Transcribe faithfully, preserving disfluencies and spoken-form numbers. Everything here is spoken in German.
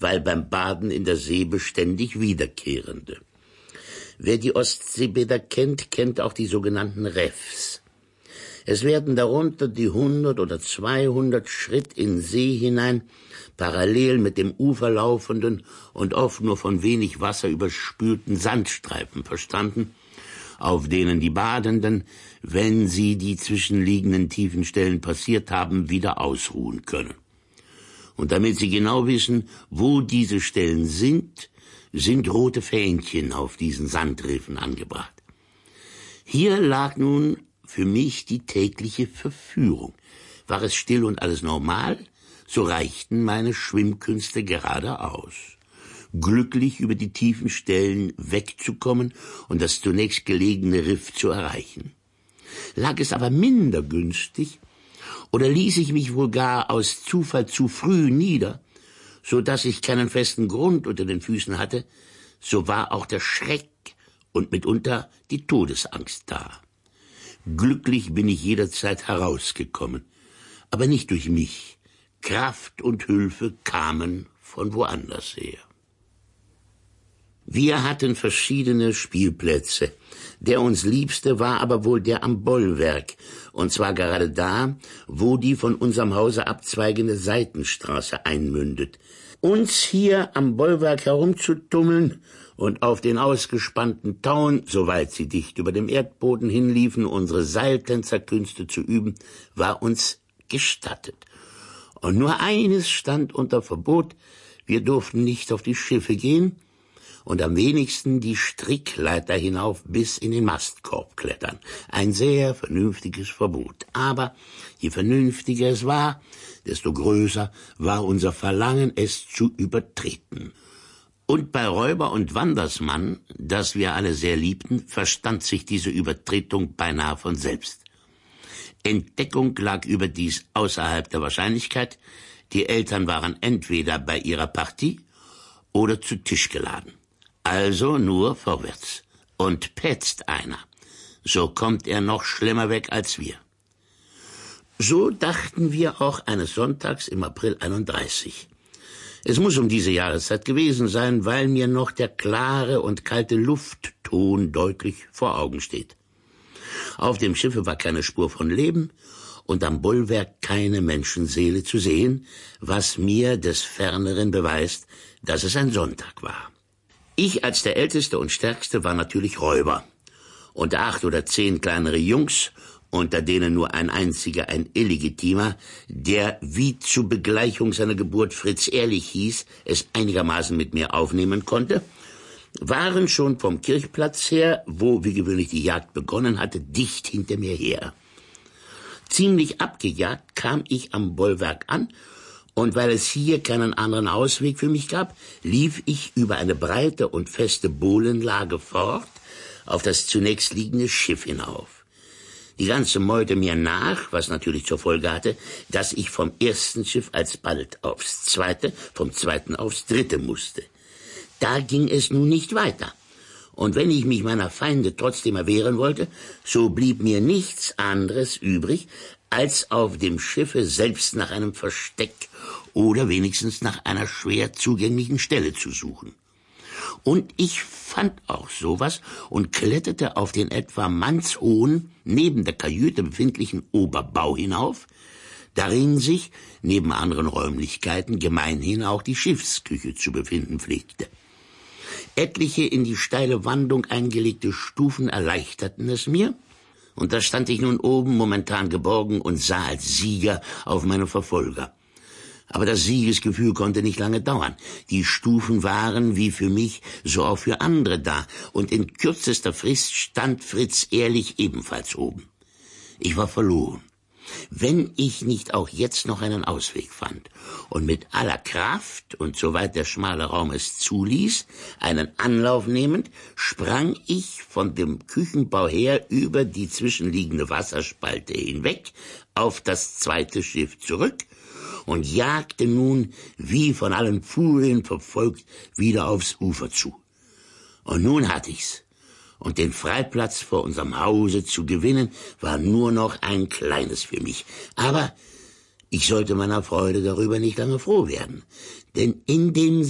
weil beim Baden in der See beständig wiederkehrende. Wer die Ostseebäder kennt, kennt auch die sogenannten Refs. Es werden darunter die hundert oder zweihundert Schritt in See hinein, parallel mit dem Ufer laufenden und oft nur von wenig Wasser überspülten Sandstreifen verstanden, auf denen die Badenden, wenn sie die zwischenliegenden tiefen Stellen passiert haben, wieder ausruhen können. Und damit Sie genau wissen, wo diese Stellen sind, sind rote Fähnchen auf diesen Sandriffen angebracht. Hier lag nun für mich die tägliche Verführung. War es still und alles normal, so reichten meine Schwimmkünste geradeaus. Glücklich über die tiefen Stellen wegzukommen und das zunächst gelegene Riff zu erreichen. Lag es aber minder günstig, oder ließ ich mich wohl gar aus Zufall zu früh nieder, so dass ich keinen festen Grund unter den Füßen hatte, so war auch der Schreck und mitunter die Todesangst da. Glücklich bin ich jederzeit herausgekommen, aber nicht durch mich. Kraft und Hilfe kamen von woanders her. Wir hatten verschiedene Spielplätze. Der uns liebste war aber wohl der am Bollwerk, und zwar gerade da, wo die von unserem Hause abzweigende Seitenstraße einmündet. Uns hier am Bollwerk herumzutummeln und auf den ausgespannten Tauen, soweit sie dicht über dem Erdboden hinliefen, unsere Seiltänzerkünste zu üben, war uns gestattet. Und nur eines stand unter Verbot: wir durften nicht auf die Schiffe gehen und am wenigsten die Strickleiter hinauf bis in den Mastkorb klettern. Ein sehr vernünftiges Verbot. Aber je vernünftiger es war, desto größer war unser Verlangen, es zu übertreten. Und bei Räuber und Wandersmann, das wir alle sehr liebten, verstand sich diese Übertretung beinahe von selbst. Entdeckung lag überdies außerhalb der Wahrscheinlichkeit. Die Eltern waren entweder bei ihrer Partie oder zu Tisch geladen. Also nur vorwärts. Und petzt einer, so kommt er noch schlimmer weg als wir. So dachten wir auch eines Sonntags im April einunddreißig. Es muss um diese Jahreszeit gewesen sein, weil mir noch der klare und kalte Luftton deutlich vor Augen steht. Auf dem Schiffe war keine Spur von Leben und am Bollwerk keine Menschenseele zu sehen, was mir des Ferneren beweist, dass es ein Sonntag war. Ich als der Älteste und Stärkste war natürlich Räuber. Und acht oder zehn kleinere Jungs, unter denen nur ein einziger ein Illegitimer, der wie zu Begleichung seiner Geburt Fritz Ehrlich hieß, es einigermaßen mit mir aufnehmen konnte, waren schon vom Kirchplatz her, wo wie gewöhnlich die Jagd begonnen hatte, dicht hinter mir her. Ziemlich abgejagt kam ich am Bollwerk an, und weil es hier keinen anderen Ausweg für mich gab, lief ich über eine breite und feste Bohlenlage fort auf das zunächst liegende Schiff hinauf. Die ganze Meute mir nach, was natürlich zur Folge hatte, dass ich vom ersten Schiff alsbald aufs zweite, vom zweiten aufs dritte musste. Da ging es nun nicht weiter. Und wenn ich mich meiner Feinde trotzdem erwehren wollte, so blieb mir nichts anderes übrig, als auf dem Schiffe selbst nach einem Versteck oder wenigstens nach einer schwer zugänglichen Stelle zu suchen. Und ich fand auch sowas und kletterte auf den etwa mannshohen, neben der Kajüte befindlichen Oberbau hinauf, darin sich, neben anderen Räumlichkeiten, gemeinhin auch die Schiffsküche zu befinden pflegte. Etliche in die steile Wandung eingelegte Stufen erleichterten es mir, und da stand ich nun oben momentan geborgen und sah als Sieger auf meine Verfolger. Aber das Siegesgefühl konnte nicht lange dauern. Die Stufen waren, wie für mich, so auch für andere da, und in kürzester Frist stand Fritz Ehrlich ebenfalls oben. Ich war verloren. Wenn ich nicht auch jetzt noch einen Ausweg fand und mit aller Kraft und soweit der schmale Raum es zuließ, einen Anlauf nehmend, sprang ich von dem Küchenbau her über die zwischenliegende Wasserspalte hinweg auf das zweite Schiff zurück und jagte nun, wie von allen Furien verfolgt, wieder aufs Ufer zu. Und nun hatte ich's. Und den Freiplatz vor unserem Hause zu gewinnen, war nur noch ein kleines für mich. Aber ich sollte meiner Freude darüber nicht lange froh werden, denn in dem